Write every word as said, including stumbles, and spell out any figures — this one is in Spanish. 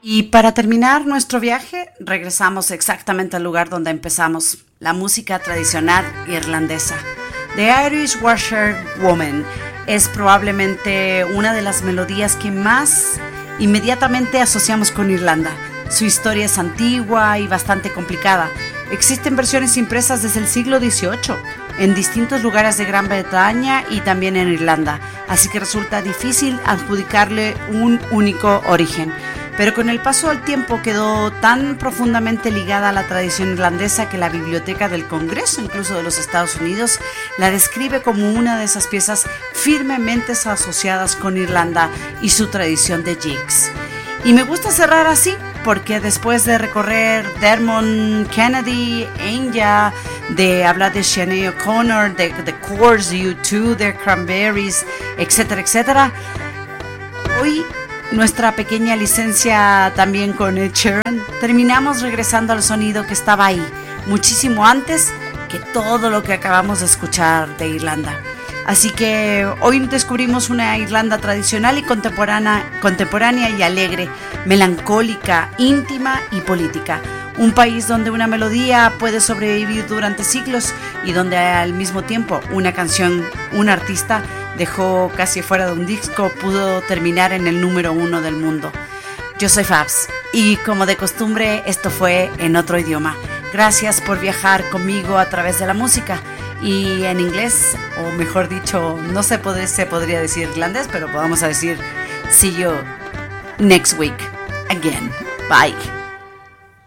Y para terminar nuestro viaje, regresamos exactamente al lugar donde empezamos, la música tradicional irlandesa. The Irish Washerwoman es probablemente una de las melodías que más inmediatamente asociamos con Irlanda. Su historia es antigua y bastante complicada. Existen versiones impresas desde el siglo dieciocho en distintos lugares de Gran Bretaña y también en Irlanda, así que resulta difícil adjudicarle un único origen. Pero con el paso del tiempo quedó tan profundamente ligada a la tradición irlandesa que la Biblioteca del Congreso, incluso de los Estados Unidos, la describe como una de esas piezas firmemente asociadas con Irlanda y su tradición de jigs. Y me gusta cerrar así, porque después de recorrer Dermot Kennedy, Enya, de hablar de Sinead O'Connor, de The Course, U dos, de Cranberries, etcétera, etcétera, hoy nuestra pequeña licencia también con Ed Sheeran, terminamos regresando al sonido que estaba ahí, muchísimo antes que todo lo que acabamos de escuchar de Irlanda. Así que hoy descubrimos una Irlanda tradicional y contemporánea, contemporánea y alegre, melancólica, íntima y política. Un país donde una melodía puede sobrevivir durante siglos y donde al mismo tiempo una canción, un artista dejó casi fuera de un disco, pudo terminar en el número uno del mundo. Yo soy Fabs y como de costumbre esto fue en otro idioma. Gracias por viajar conmigo a través de la música y en inglés, o mejor dicho, no se, pod- se podría decir irlandés, pero vamos a decir see you next week again. Bye.